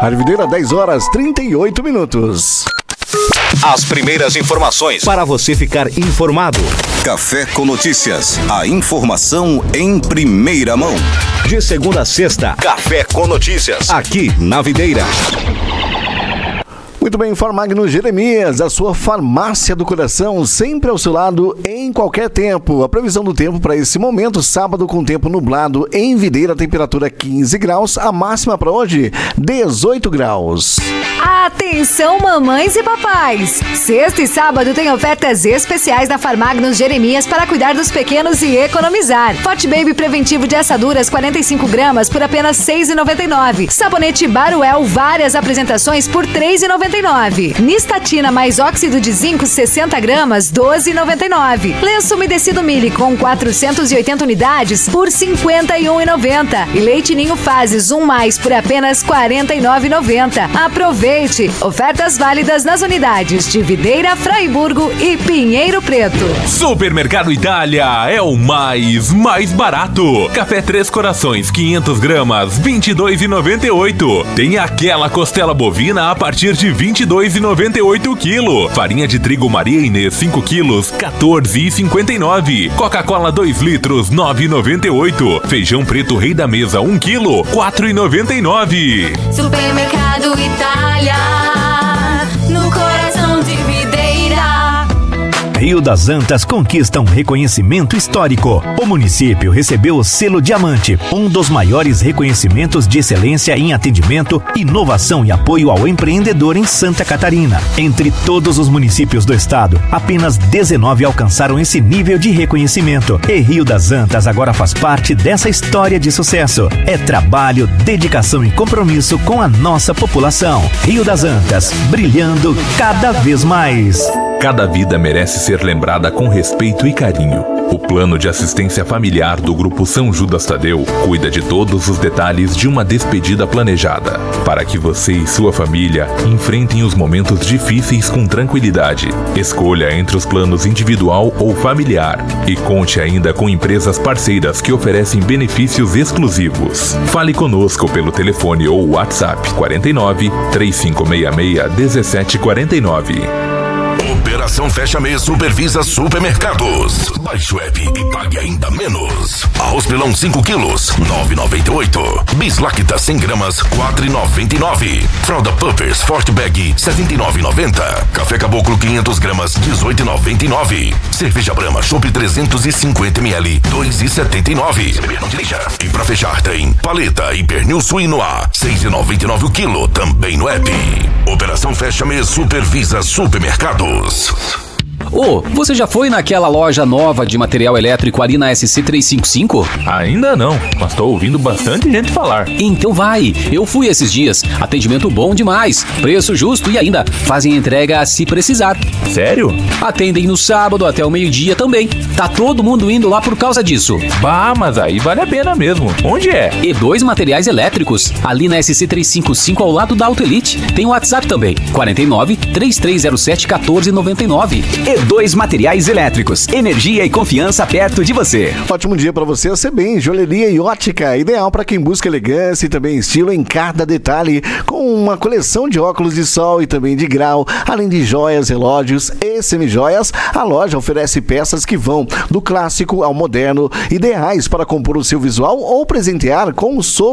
Rádio Videira, 10 horas 38 minutos. As primeiras informações para você ficar informado. Café com Notícias. A informação em primeira mão. De segunda a sexta, Café com Notícias. Aqui na Videira. Muito bem, Farmagno Jeremias, a sua farmácia do coração, sempre ao seu lado em qualquer tempo. A previsão do tempo para esse momento, sábado com tempo nublado em Videira, temperatura 15 graus, a máxima para hoje, 18 graus. Atenção, mamães e papais! Sexta e sábado tem ofertas especiais na Farmagno Jeremias para cuidar dos pequenos e economizar. Forte Baby preventivo de assaduras 45 gramas por apenas R$ 6,99. Sabonete Baruel, várias apresentações por R$ 3,99. Nistatina mais óxido de zinco 60 gramas, R$ 12,99. Lenço umedecido Mili com 480 unidades por R$ 51,90. E leite Ninho Fases 1+, por apenas R$ 49,90. Aproveite! Ofertas válidas nas unidades de Videira, Fraiburgo e Pinheiro Preto. Supermercado Itália é o mais barato. Café Três Corações 500 gramas, R$ 22,98. Tem aquela costela bovina a partir de R$ 22,98 o quilo. Farinha de trigo Maria Inês 5 quilos, R$ 14,59. Coca-Cola 2 litros, R$ 9,98. Feijão preto Rei da Mesa 1 quilo, R$ 4,99. Supermercado Itália, no coração de Videira. Rio das Antas conquista um reconhecimento histórico. O município recebeu o selo Diamante, um dos maiores reconhecimentos de excelência em atendimento, inovação e apoio ao empreendedor em Santa Catarina. Entre todos os municípios do estado, apenas 19 alcançaram esse nível de reconhecimento. E Rio das Antas agora faz parte dessa história de sucesso. É trabalho, dedicação e compromisso com a nossa população. Rio das Antas, brilhando cada vez mais. Cada vida merece ser lembrada com respeito e carinho. O Plano de Assistência Familiar do Grupo São Judas Tadeu cuida de todos os detalhes de uma despedida planejada, para que você e sua família enfrentem os momentos difíceis com tranquilidade. Escolha entre os planos individual ou familiar e conte ainda com empresas parceiras que oferecem benefícios exclusivos. Fale conosco pelo telefone ou WhatsApp 49 3566 1749. Operação Fecha Mês supervisa supermercados. Baixe o app e pague ainda menos. Arroz pilão 5 quilos, R$ 9,98. Bislacta 100 gramas, R$ 4,99. Fralda Pampers Forte Bag, R$ 79,90. Café Caboclo 500 gramas, R$ 18,99. Cerveja Brahma Chopp 350 ml, R$ 2,79. Se beber não dirija. E pra fechar tem paleta e pernil suíno A, R$ 6,99 o quilo, também no app. Operação Fecha Mês supervisa supermercados. Ô, você já foi naquela loja nova de material elétrico ali na SC 355? Ainda não, mas tô ouvindo bastante gente falar. Então vai, eu fui esses dias. Atendimento bom demais, preço justo e ainda fazem entrega se precisar. Sério? Atendem no sábado até o meio-dia também. Tá todo mundo indo lá por causa disso. Bah, mas aí vale a pena mesmo. Onde é? E2 Materiais Elétricos, ali na SC 355 ao lado da Auto Elite. Tem o WhatsApp também, 49 3307 1499. E2 Materiais Elétricos, energia e confiança perto de você. Ótimo dia para você, a Sebem, joalheria e ótica, ideal para quem busca elegância e também estilo em cada detalhe, com uma coleção de óculos de sol e também de grau, além de joias, relógios e semijoias. A loja oferece peças que vão do clássico ao moderno, ideais para compor o seu visual ou presentear com o